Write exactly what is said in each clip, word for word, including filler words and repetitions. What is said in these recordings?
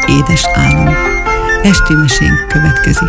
édes álom. Esti mesénk következik.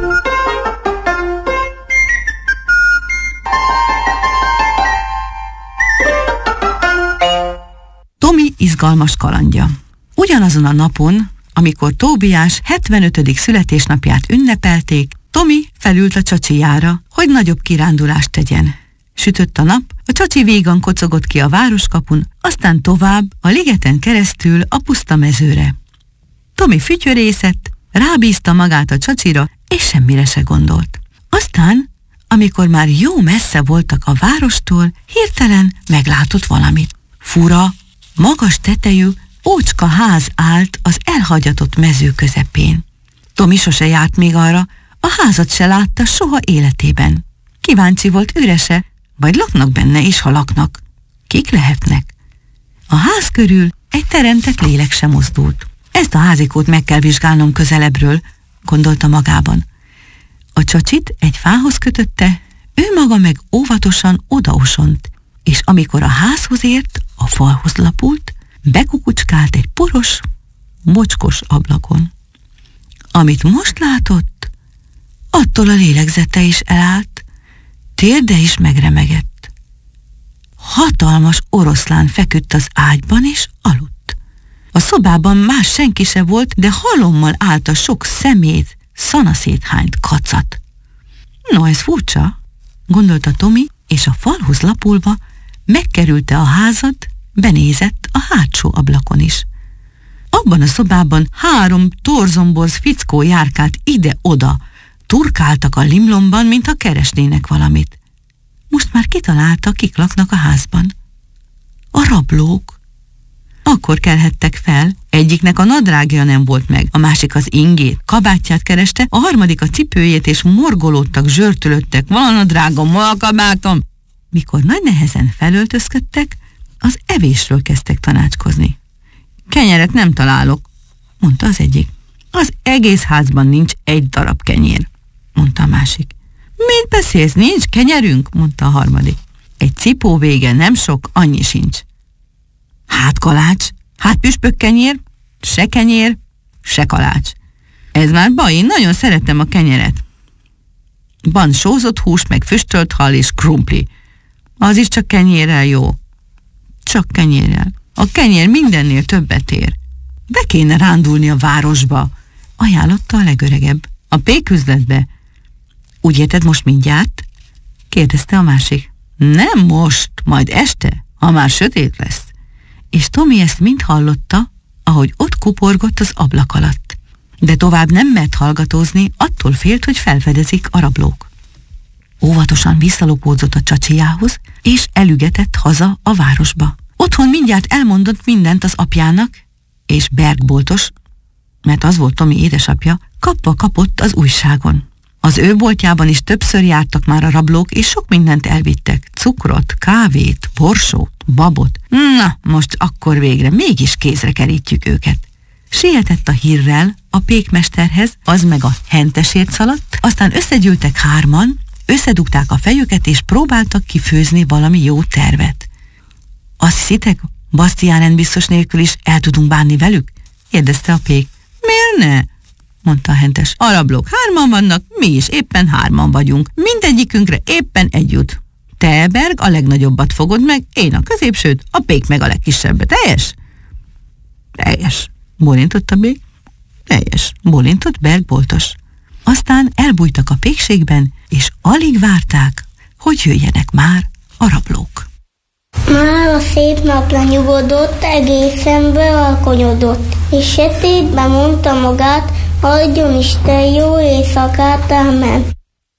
Tomi izgalmas kalandja. Ugyanazon a napon, amikor Tóbiás hetvenötödik születésnapját ünnepelték, Tomi felült a csacsijára, hogy nagyobb kirándulást tegyen. Sütött a nap, a csacsi vígan kocogott ki a városkapun, aztán tovább, a ligeten keresztül a puszta mezőre. Tomi fütyörészett, rábízta magát a csacsira, és semmire se gondolt. Aztán, amikor már jó messze voltak a várostól, hirtelen meglátott valamit. Fura, magas tetejű, ócska ház állt az elhagyatott mező közepén. Tomi sose járt még arra, a házat se látta soha életében. Kíváncsi volt, ürese, vagy laknak benne, és ha laknak, kik lehetnek? A ház körül egy teremtett lélek sem mozdult. Ezt a házikót meg kell vizsgálnom közelebbről, gondolta magában. A csacsit egy fához kötötte, ő maga meg óvatosan odaosont, és amikor a házhoz ért, a falhoz lapult, bekukucskált egy poros, mocskos ablakon. Amit most látott, attól a lélegzete is elállt, térde is megremegett. Hatalmas oroszlán feküdt az ágyban, és aludt. A szobában más senki se volt, de halommal állt a sok szemét, szanaszéthányt kacat. No, ez furcsa, gondolta Tomi, és a falhoz lapulva megkerülte a házat, benézett a hátsó ablakon is. Abban a szobában három torzomborz fickó járkált ide-oda, turkáltak a limlomban, mintha keresnének valamit. Most már kitalálta, kik laknak a házban. A rablók. Akkor kelhettek fel, egyiknek a nadrágja nem volt meg, a másik az ingét, kabátját kereste, a harmadik a cipőjét, és morgolódtak, zsörtölöttek, van a nadrágom, van a kabátom. Mikor nagy nehezen felöltözködtek, az evésről kezdtek tanácskozni. Kenyeret nem találok, mondta az egyik. Az egész házban nincs egy darab kenyér, mondta a másik. Mit beszélsz, nincs kenyerünk, mondta a harmadik. Egy cipó vége, nem sok, annyi sincs. Hát kalács, hát püspök kenyér, se kenyér, se kalács. Ez már baj, én nagyon szeretem a kenyeret. Van sózott hús, meg füstölt hal és krumpli. Az is csak kenyérrel jó. Csak kenyérrel. A kenyér mindennél többet ér. Be kéne rándulni a városba, ajánlotta a legöregebb. A péküzletbe. Úgy érted, most mindjárt? Kérdezte a másik. Nem most, majd este, ha már sötét lesz. És Tomi ezt mind hallotta, ahogy ott kuporgott az ablak alatt. De tovább nem mert hallgatózni, attól félt, hogy felfedezik a rablók. Óvatosan visszalopódzott a csacsijához, és elügetett haza a városba. Otthon mindjárt elmondott mindent az apjának, és Bergboltos, mert az volt Tomi édesapja, kapva kapott az újságon. Az ő boltjában is többször jártak már a rablók, és sok mindent elvittek. Cukrot, kávét, borsót, babot. Na, most akkor végre mégis kézre kerítjük őket. Sietett a hírrel a pékmesterhez, az meg a hentesért szaladt, aztán összegyűltek hárman, összedugták a fejüket, és próbáltak kifőzni valami jó tervet. Azt hiszitek, Bastiánen biztos nélkül is el tudunk bánni velük? Kérdezte a pék. Miért ne? Mondta a hentes. A rablók hárman vannak, mi is éppen hárman vagyunk. Mindegyikünkre éppen egy jut. Te, Berg, a legnagyobbat fogod meg, én a középsőt, a pék meg a legkisebbet. Teljes? Teljes, bólintott a pék. Teljes, bólintott Bergboltos. Aztán elbújtak a pékségben, és alig várták, hogy jöjjenek már a rablók. Már a szép nap lenyugodott, egészen bealkonyodott, és sötétben mondta magát, adjon Isten jó éjszakát, ámen.